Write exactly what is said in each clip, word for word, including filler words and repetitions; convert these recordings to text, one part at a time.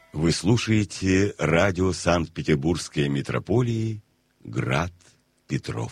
Вы слушаете радио Санкт-Петербургской митрополии «Град Петров».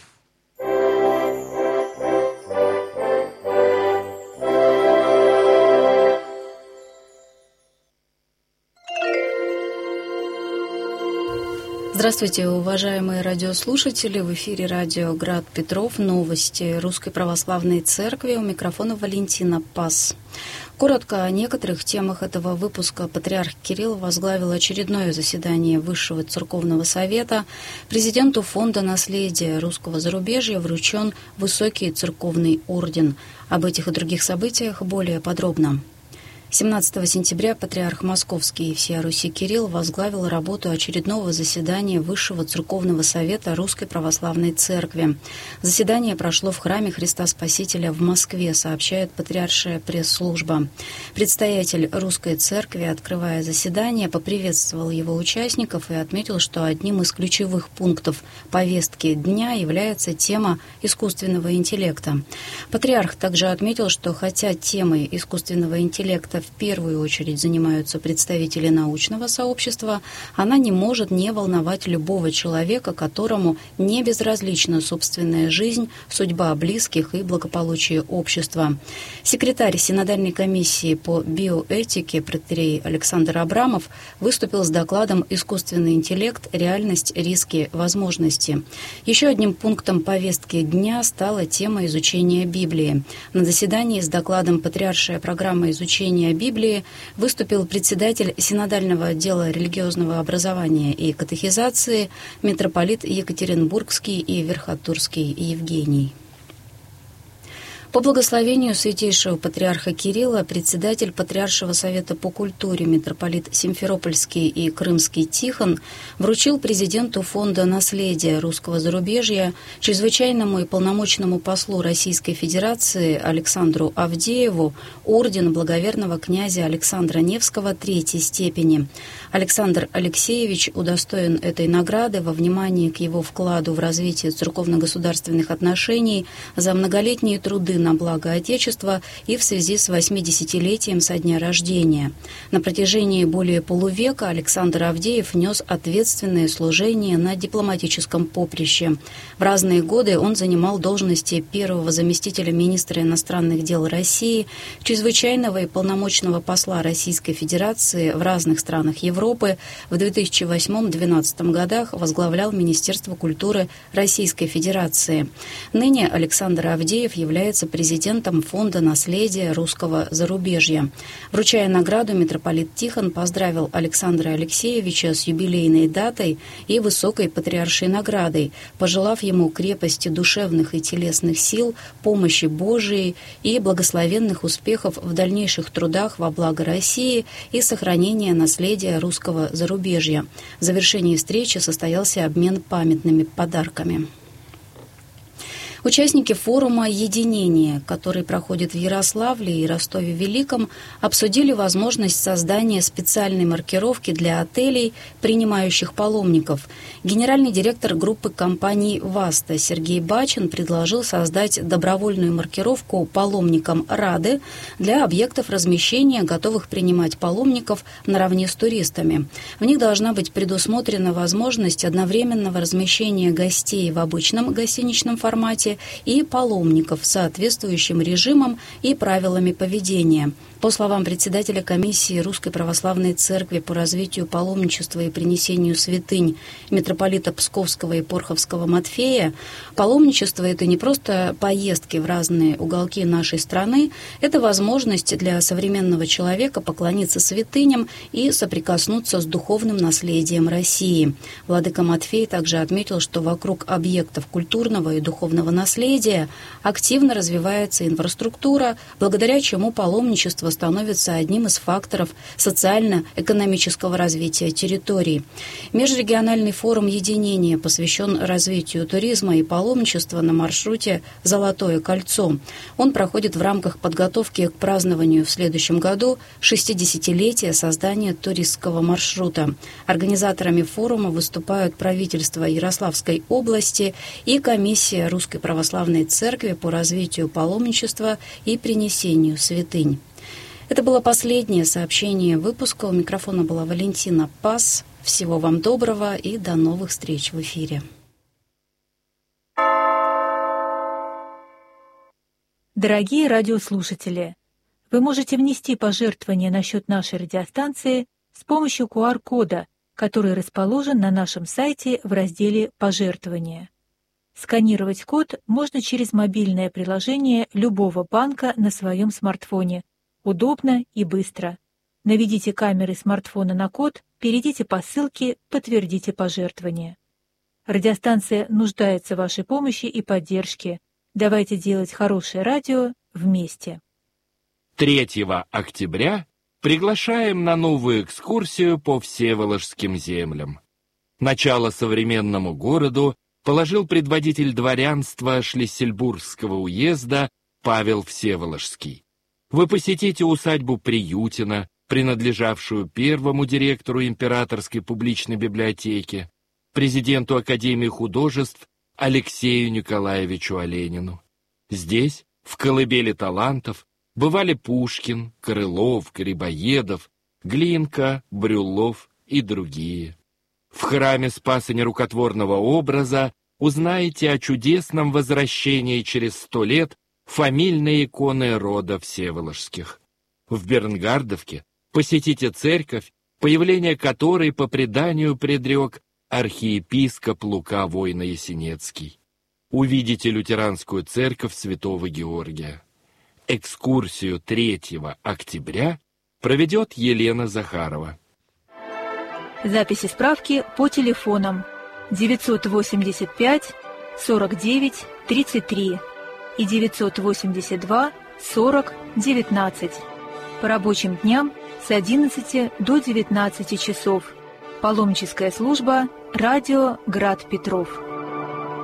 Здравствуйте, уважаемые радиослушатели! В эфире радио «Град Петров». Новости Русской Православной Церкви. У микрофона Валентина Пас. Коротко о некоторых темах этого выпуска. Патриарх Кирилл возглавил очередное заседание Высшего Церковного Совета. Президенту Фонда наследия русского зарубежья вручен Высокий Церковный орден. Об этих и других событиях более подробно. семнадцатого сентября патриарх Московский и всея Руси Кирилл возглавил работу очередного заседания Высшего Церковного Совета Русской Православной Церкви. Заседание прошло в храме Христа Спасителя в Москве, сообщает патриаршая пресс-служба. Предстоятель Русской Церкви, открывая заседание, поприветствовал его участников и отметил, что одним из ключевых пунктов повестки дня является тема искусственного интеллекта. Патриарх также отметил, что хотя темой искусственного интеллекта в первую очередь занимаются представители научного сообщества, она не может не волновать любого человека, которому не безразлична собственная жизнь, судьба близких и благополучие общества. Секретарь Синодальной комиссии по биоэтике протоиерей Александр Абрамов выступил с докладом «Искусственный интеллект. Реальность, риски, возможности». Еще одним пунктом повестки дня стала тема изучения Библии. На заседании с докладом «Патриаршая программа изучения Библии» выступил председатель Синодального отдела религиозного образования и катехизации митрополит Екатеринбургский и Верхотурский Евгений. По благословению святейшего патриарха Кирилла председатель Патриаршего совета по культуре митрополит Симферопольский и Крымский Тихон вручил президенту Фонда наследия русского зарубежья, чрезвычайному и полномочному послу Российской Федерации Александру Авдееву орден благоверного князя Александра Невского третьей степени. Александр Алексеевич удостоен этой награды во внимание к его вкладу в развитие церковно-государственных отношений за многолетние труды на благо Отечества и в связи с восьмидесятилетием со дня рождения. На протяжении более полувека Александр Авдеев нес ответственное служение на дипломатическом поприще. В разные годы он занимал должности первого заместителя министра иностранных дел России, чрезвычайного и полномочного посла Российской Федерации в разных странах Европы. В две тысячи восьмом — две тысячи двенадцатом годах возглавлял Министерство культуры Российской Федерации. Ныне Александр Авдеев является президентом Фонда наследия русского зарубежья. Вручая награду, митрополит Тихон поздравил Александра Алексеевича с юбилейной датой и высокой патриаршей наградой, пожелав ему крепости душевных и телесных сил, помощи Божией и благословенных успехов в дальнейших трудах во благо России и сохранения наследия русского зарубежья. В завершении встречи состоялся обмен памятными подарками. Участники форума «Единение», который проходит в Ярославле и Ростове-Великом, обсудили возможность создания специальной маркировки для отелей, принимающих паломников. Генеральный директор группы компаний «Васта» Сергей Бачин предложил создать добровольную маркировку паломникам «Рады» для объектов размещения, готовых принимать паломников наравне с туристами. В них должна быть предусмотрена возможность одновременного размещения гостей в обычном гостиничном формате и паломников с соответствующим режимом и правилами поведения. По словам председателя комиссии Русской Православной Церкви по развитию паломничества и принесению святынь митрополита Псковского и Порховского Матфея, паломничество – это не просто поездки в разные уголки нашей страны, это возможность для современного человека поклониться святыням и соприкоснуться с духовным наследием России. Владыка Матфей также отметил, что вокруг объектов культурного и духовного наследия активно развивается инфраструктура, благодаря чему паломничество становится одним из факторов социально-экономического развития территорий. Межрегиональный форум «Единение» посвящен развитию туризма и паломничества на маршруте «Золотое кольцо». Он проходит в рамках подготовки к празднованию в следующем году шестидесятилетия создания туристского маршрута. Организаторами форума выступают правительство Ярославской области и комиссия Русской Православной Церкви по развитию паломничества и принесению святынь. Это было последнее сообщение выпуска. У микрофона была Валентина Пас. Всего вам доброго и до новых встреч в эфире. Дорогие радиослушатели, вы можете внести пожертвования на счет нашей радиостанции с помощью ку ар-кода, который расположен на нашем сайте в разделе «Пожертвования». Сканировать код можно через мобильное приложение любого банка на своем смартфоне. Удобно и быстро. Наведите камеры смартфона на код, перейдите по ссылке, подтвердите пожертвование. Радиостанция нуждается в вашей помощи и поддержке. Давайте делать хорошее радио вместе. третьего октября приглашаем на новую экскурсию по Всеволожским землям. Начало современному городу положил предводитель дворянства Шлиссельбургского уезда Павел Всеволожский. Вы посетите усадьбу Приютина, принадлежавшую первому директору Императорской публичной библиотеки, президенту Академии художеств Алексею Николаевичу Оленину. Здесь, в колыбели талантов, бывали Пушкин, Крылов, Грибоедов, Глинка, Брюллов и другие. В храме Спаса Нерукотворного образа узнаете о чудесном возвращении через сто лет фамильной иконы рода Всеволожских. В Бернгардовке посетите церковь, появление которой по преданию предрек архиепископ Лука Войно-Ясенецкий. Увидите лютеранскую церковь Святого Георгия. Экскурсию третьего октября проведет Елена Захарова. Записи справки по телефонам девятьсот восемьдесят пять сорок девять тридцать три и девятьсот восемьдесят два сорок девятнадцать. По рабочим дням с одиннадцати до девятнадцати часов. Паломническая служба «Радио Град Петров».